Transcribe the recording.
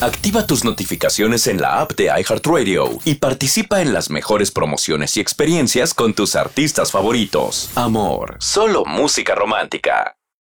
Activa tus notificaciones en la app de iHeartRadio y participa en las mejores promociones y experiencias con tus artistas favoritos. Amor, solo música romántica.